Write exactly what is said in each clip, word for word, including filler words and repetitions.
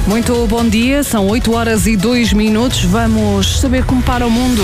Muito bom dia, são oito horas e dois minutos. Vamos saber como para o mundo.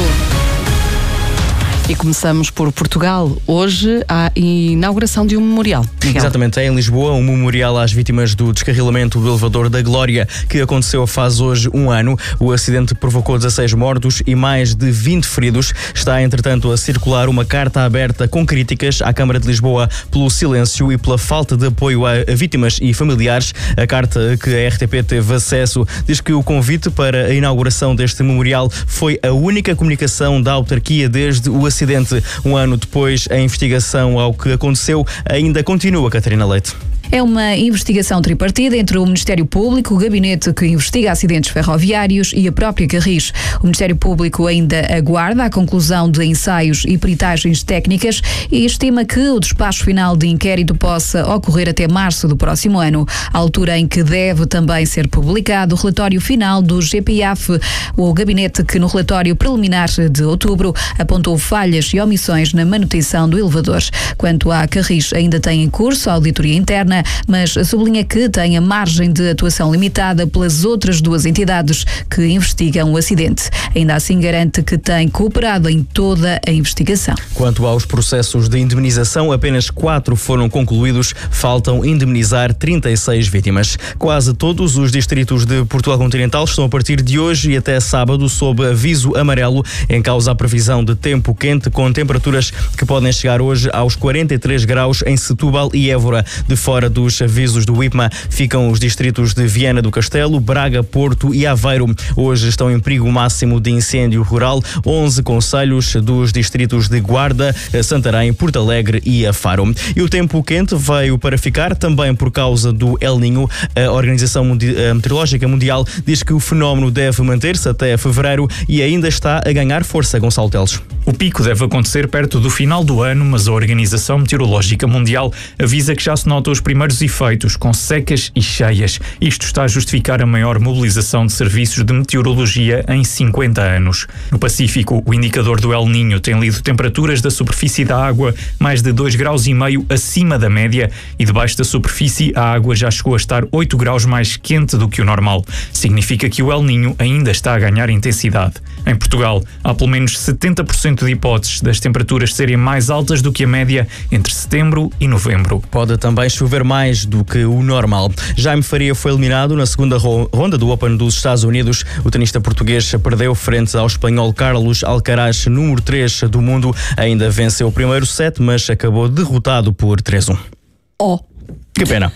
E começamos por Portugal. Hoje há inauguração de um memorial. Miguel. Exatamente, é em Lisboa, um memorial às vítimas do descarrilamento do elevador da Glória, que aconteceu faz hoje um ano. O acidente provocou dezasseis mortos e mais de vinte feridos. Está, entretanto, a circular uma carta aberta com críticas à Câmara de Lisboa pelo silêncio e pela falta de apoio a vítimas e familiares. A carta que a R T P teve acesso diz que o convite para a inauguração deste memorial foi a única comunicação da autarquia desde o acidente. Um ano depois, a investigação ao que aconteceu ainda continua, Catarina Leite. É uma investigação tripartida entre o Ministério Público, o gabinete que investiga acidentes ferroviários e a própria Carris. O Ministério Público ainda aguarda a conclusão de ensaios e peritagens técnicas e estima que o despacho final de inquérito possa ocorrer até março do próximo ano, à altura em que deve também ser publicado o relatório final do G P I A F. O gabinete que no relatório preliminar de outubro apontou falhas e omissões na manutenção do elevador. Quanto à Carris, ainda tem em curso a auditoria interna, mas sublinha que tem a margem de atuação limitada pelas outras duas entidades que investigam o acidente. Ainda assim, garante que tem cooperado em toda a investigação. Quanto aos processos de indemnização, apenas quatro foram concluídos. Faltam indemnizar trinta e seis vítimas. Quase todos os distritos de Portugal Continental estão a partir de hoje e até sábado sob aviso amarelo. Em causa a previsão de tempo quente, com temperaturas que podem chegar hoje aos quarenta e três graus em Setúbal e Évora. De fora dos avisos do IPMA ficam os distritos de Viana do Castelo, Braga, Porto e Aveiro. Hoje estão em perigo máximo de incêndio rural onze concelhos dos distritos de Guarda, Santarém, Porto Alegre e Faro. E o tempo quente veio para ficar também por causa do El Niño. A Organização Meteorológica Mundial diz que o fenómeno deve manter-se até fevereiro e ainda está a ganhar força, Gonçalo Teles. O pico deve acontecer perto do final do ano, mas a Organização Meteorológica Mundial avisa que já se notam os primeiros efeitos, com secas e cheias. Isto está a justificar a maior mobilização de serviços de meteorologia em cinquenta anos. No Pacífico, o indicador do El Niño tem lido temperaturas da superfície da água mais de dois graus e meio acima da média e debaixo da superfície a água já chegou a estar oito graus mais quente do que o normal. Significa que o El Niño ainda está a ganhar intensidade. Em Portugal, há pelo menos setenta por cento de hipóteses das temperaturas serem mais altas do que a média entre setembro e novembro. Pode também chover mais do que o normal. Jaime Faria foi eliminado na segunda ronda do Open dos Estados Unidos. O tenista português perdeu frente ao espanhol Carlos Alcaraz, número três do mundo. Ainda venceu o primeiro set, mas acabou derrotado por três a um. Oh. Que pena.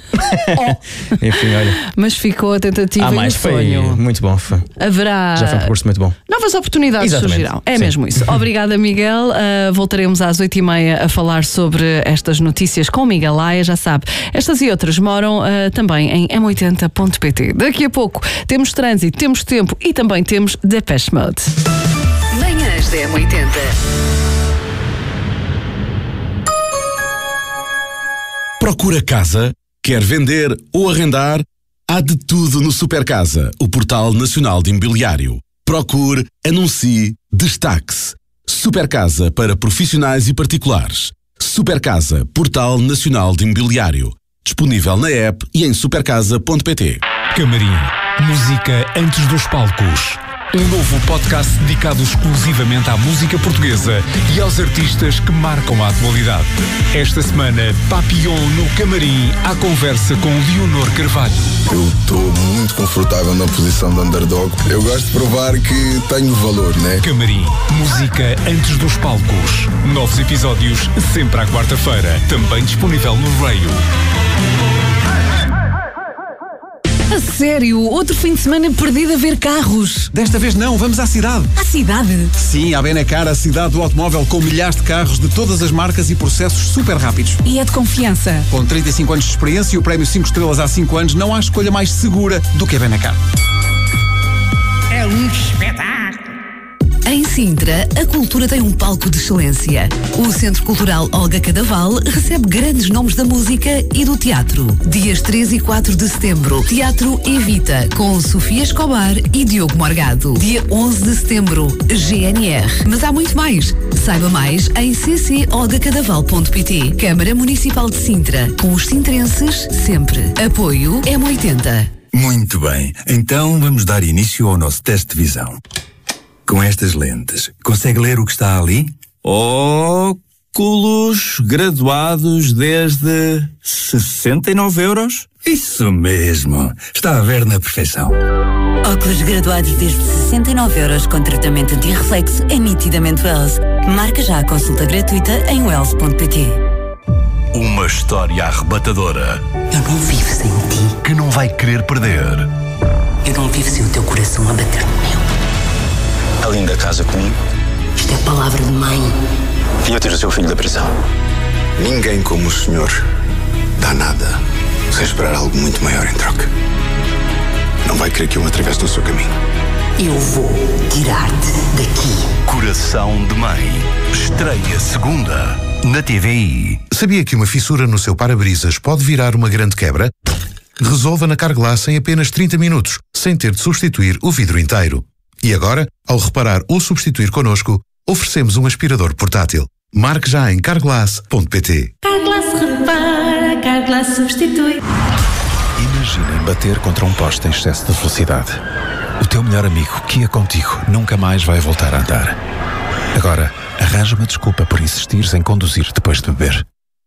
Oh. Enfim, olha. Mas ficou a tentativa ah, e mais, o sonho. Foi muito bom. Foi. Haverá... Já foi um percurso muito bom. Novas oportunidades Exatamente. surgirão. É Sim. mesmo isso. Obrigada, Miguel. Uh, voltaremos às oito e meia a falar sobre estas notícias com Miguel Laia. Já sabe, estas e outras moram uh, também em m oitenta ponto pt. Daqui a pouco temos trânsito, temos tempo e também temos Depeche Mode. Manhãs da M oitenta. Procura casa? Quer vender ou arrendar? Há de tudo no Supercasa, o portal nacional de imobiliário. Procure, anuncie, destaque-se. Supercasa para profissionais e particulares. Supercasa, portal nacional de imobiliário. Disponível na app e em supercasa ponto pt. Camarim, música antes dos palcos. Um novo podcast dedicado exclusivamente à música portuguesa e aos artistas que marcam a atualidade. Esta semana, Papillon no Camarim, à conversa com Leonor Carvalho. Eu estou muito confortável na posição de underdog. Eu gosto de provar que tenho valor, né? Camarim, música antes dos palcos. Novos episódios sempre à quarta-feira. Também disponível no Radio. A sério? Outro fim de semana perdido a ver carros? Desta vez não, vamos à cidade. À cidade? Sim, à Benacar, a cidade do automóvel, com milhares de carros de todas as marcas e processos super rápidos. E é de confiança? Com trinta e cinco anos de experiência e o prémio cinco estrelas há cinco anos, não há escolha mais segura do que a Benacar. É um espetáculo! Em Sintra, a cultura tem um palco de excelência. O Centro Cultural Olga Cadaval recebe grandes nomes da música e do teatro. Dias três e quatro de setembro, Teatro Evita, com Sofia Escobar e Diogo Morgado. Dia onze de setembro, G N R. Mas há muito mais. Saiba mais em c c olga cadaval ponto p t. Câmara Municipal de Sintra. Com os sintrenses, sempre. Apoio M oitenta. Muito bem, então vamos dar início ao nosso teste de visão. Com estas lentes, consegue ler o que está ali? Óculos graduados desde sessenta e nove euros? Isso mesmo, está a ver na perfeição. Óculos graduados desde sessenta e nove euros com tratamento anti-reflexo é nitidamente Wells. Marca já a consulta gratuita em wells ponto pt. Uma história arrebatadora. Eu não vivo sem ti. Que não vai querer perder. Eu não vivo sem o teu coração a bater no meu. A linda casa comigo. Isto é palavra de mãe. E eu tiro o seu filho da prisão. Ninguém como o senhor dá nada sem esperar algo muito maior em troca. Não vai querer que eu me atravesse no seu caminho. Eu vou tirar-te daqui. Coração de Mãe. Estreia segunda na T V I. Sabia que uma fissura no seu para-brisas pode virar uma grande quebra? Resolva na Carglass em apenas trinta minutos, sem ter de substituir o vidro inteiro. E agora, ao reparar ou substituir connosco, oferecemos um aspirador portátil. Marque já em carglass ponto pt. Carglass repara, Carglass substitui. Imaginem bater contra um poste em excesso de velocidade. O teu melhor amigo, que ia contigo, nunca mais vai voltar a andar. Agora, arranja uma desculpa por insistires em conduzir depois de beber.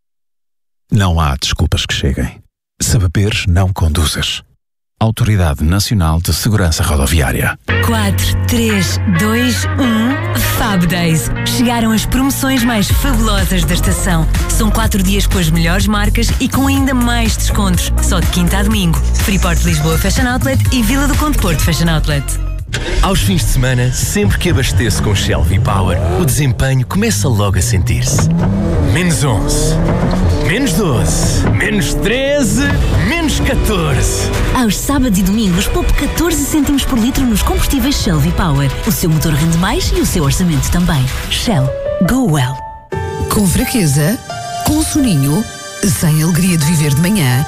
Não há desculpas que cheguem. Se beberes, não conduzas. Autoridade Nacional de Segurança Rodoviária. quatro, três, dois, um Fab Days. Chegaram as promoções mais fabulosas da estação. São quatro dias com as melhores marcas e com ainda mais descontos. Só de quinta a domingo. Freeport Lisboa Fashion Outlet e Vila do Conde Porto Fashion Outlet. Aos fins de semana, sempre que abasteço com Shell V-Power, o desempenho começa logo a sentir-se. Menos onze, menos doze, menos treze, menos catorze. Aos sábados e domingos, poupe catorze cêntimos por litro nos combustíveis Shell V-Power. O seu motor rende mais e o seu orçamento também. Shell. Go well. Com fraqueza, com soninho, sem alegria de viver de manhã,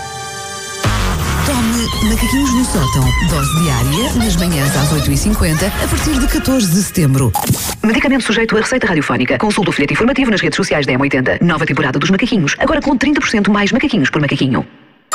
tome Macaquinhos no Sótão. Dose diária, nas manhãs às oito e cinquenta, a partir de catorze de setembro. Medicamento sujeito a receita radiofónica. Consulte o folheto informativo nas redes sociais da M oitenta. Nova temporada dos macaquinhos. Agora com trinta por cento mais macaquinhos por macaquinho.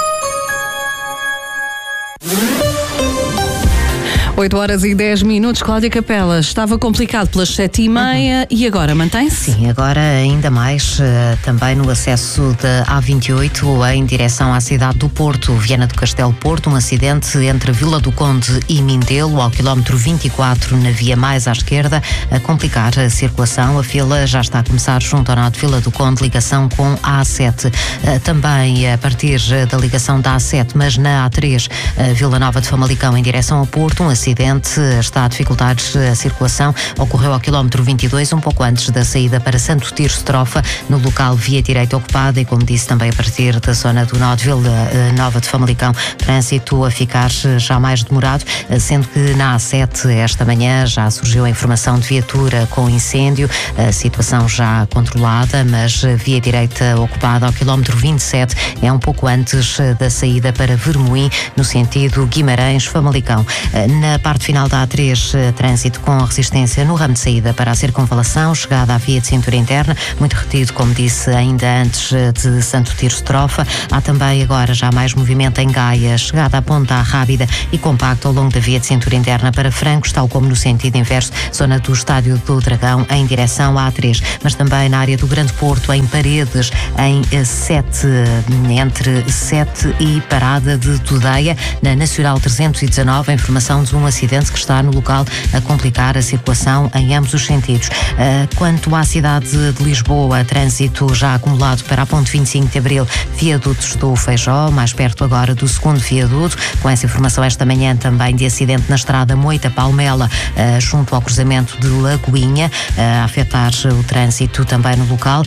oito horas e dez minutos, Cláudia Capela. Estava complicado pelas sete e meia uhum. e agora mantém-se? Sim, agora ainda mais uh, também no acesso da A vinte e oito em direção à cidade do Porto, Viana do Castelo Porto, um acidente entre Vila do Conde e Mindelo, ao quilómetro vinte e quatro, na via mais à esquerda, a complicar a circulação. A fila já está a começar junto ao nó de Vila do Conde, ligação com a A sete. Uh, também a partir da ligação da A sete, mas na A três, uh, Vila Nova de Famalicão em direção ao Porto, um acidente está a dificultar a circulação. Ocorreu ao quilómetro vinte e dois, um pouco antes da saída para Santo Tirso-Trofa, no local via direita ocupada e, como disse, também a partir da zona do nó de Vila Nova de Famalicão, trânsito a ficar já mais demorado, sendo que na A sete esta manhã já surgiu a informação de viatura com incêndio, a situação já controlada, mas via direita ocupada ao quilómetro vinte e sete, é um pouco antes da saída para Vermoim, no sentido Guimarães-Famalicão. Na parte final da A três, trânsito com resistência no ramo de saída para a circunvalação, chegada à via de cintura interna, muito retido, como disse, ainda antes de Santo Tirso-Trofa. Há também agora já mais movimento em Gaia, chegada à Ponta Rábida e compacto ao longo da via de cintura interna para Francos, tal como no sentido inverso, zona do Estádio do Dragão em direção à A três, mas também na área do Grande Porto, em Paredes, em sete, entre sete e Parada de Tudeia, na Nacional trezentos e dezanove, a informação de um acidente que está no local a complicar a circulação em ambos os sentidos. Quanto à cidade de Lisboa, trânsito já acumulado para a ponte vinte e cinco de Abril, viadutos do Feijó, mais perto agora do segundo viaduto, com essa informação esta manhã também de acidente na estrada Moita-Palmela, junto ao cruzamento de Lagoinha, a afetar o trânsito também no local,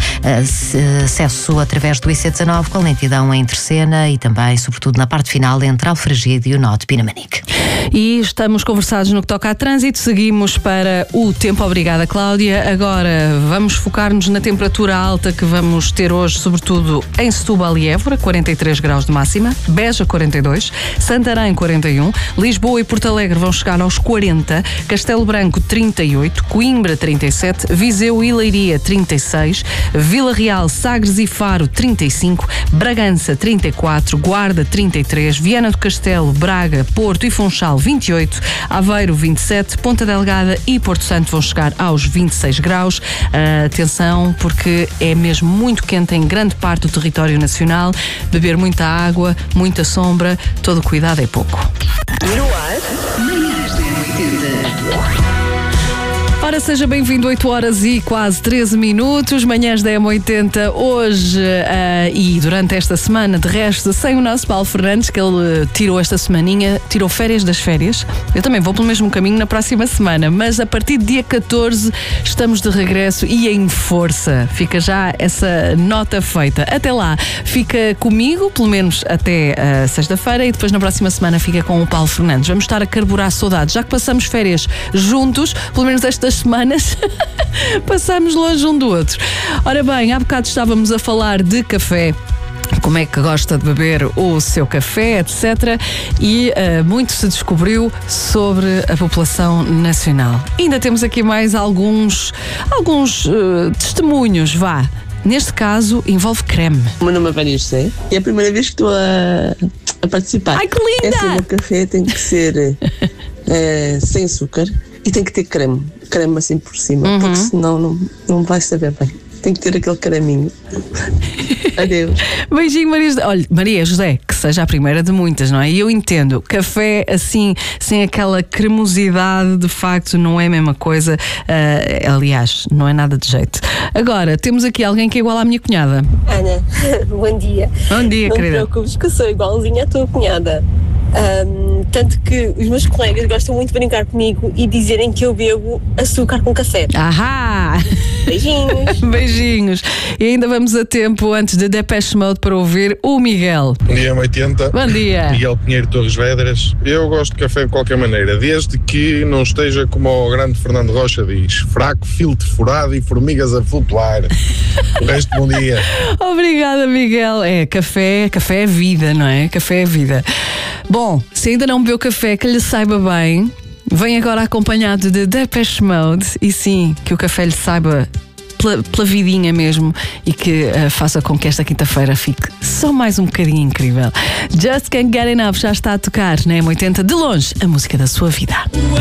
acesso através do I C dezanove com lentidão em Terceira e também, sobretudo, na parte final entre Alfragide e o nó de Pinamanique. E estamos conversados no que toca a trânsito. Seguimos para o tempo. Obrigada, Cláudia. Agora vamos focar-nos na temperatura alta que vamos ter hoje, sobretudo em Setúbal e Évora, quarenta e três graus de máxima, Beja quarenta e dois, Santarém quarenta e um, Lisboa e Porto Alegre vão chegar aos quarenta, Castelo Branco trinta e oito, Coimbra trinta e sete, Viseu e Leiria trinta e seis, Vila Real, Sagres e Faro trinta e cinco, Bragança trinta e quatro, Guarda trinta e três, Viana do Castelo, Braga, Porto e Funchal vinte e oito, Aveiro vinte e sete, Ponta Delgada e Porto Santo vão chegar aos vinte e seis graus. Uh, atenção, porque é mesmo muito quente em grande parte do território nacional. Beber muita água, muita sombra, todo o cuidado é pouco. No ar, manhãs da oitenta. Ora, seja bem-vindo, oito horas e quase treze minutos, manhãs da M oitenta, hoje uh, e durante esta semana, de resto, sem o nosso Paulo Fernandes, que ele tirou esta semaninha, tirou férias das férias. Eu também vou pelo mesmo caminho na próxima semana, mas a partir do dia catorze estamos de regresso e em força. Fica já essa nota feita. Até lá, fica comigo, pelo menos até uh, sexta-feira, e depois na próxima semana fica com o Paulo Fernandes. Vamos estar a carburar saudades, já que passamos férias juntos, pelo menos estas semanas passamos longe um do outro. Ora bem, há bocado estávamos a falar de café, como é que gosta de beber o seu café, etcétera. E uh, muito se descobriu sobre a população nacional. E ainda temos aqui mais alguns, alguns uh, testemunhos, vá. Neste caso, envolve creme. O meu nome é Maria José e é a primeira vez que estou a, a participar. Ai, que linda! É assim, o meu café tem que ser é, sem açúcar e tem que ter creme. Creme assim por cima, uhum. Porque senão não, não vai saber bem. Tem que ter aquele creminho. Adeus. Beijinho, Maria José. Olha, Maria José, que seja a primeira de muitas, não é? E eu entendo, café assim, sem aquela cremosidade, de facto, não é a mesma coisa. Uh, aliás, não é nada de jeito. Agora, temos aqui alguém que é igual à minha cunhada. Ana, bom dia. Bom dia, não querida. Não te preocupes que eu sou igualzinha à tua cunhada. Um, tanto que os meus colegas gostam muito de brincar comigo e dizerem que eu bebo açúcar com café. Ahá! Beijinhos! Beijinhos! E ainda vamos a tempo antes de Depeche Mode para ouvir o Miguel. Bom dia, M oitenta. Bom dia. Miguel Pinheiro Torres Vedras. Eu gosto de café de qualquer maneira, desde que não esteja como o grande Fernando Rocha diz, fraco, filtro furado e formigas a flutuar. O resto, bom dia. Obrigada, Miguel. É, café, café é vida, não é? Café é vida. Bom, se ainda não bebeu café que lhe saiba bem, vem agora acompanhado de Depeche Mode e sim, que o café lhe saiba pela, pela vidinha mesmo e que uh, faça com que esta quinta-feira fique só mais um bocadinho incrível. Just Can't Get Enough já está a tocar na M oitenta, de longe, a música da sua vida.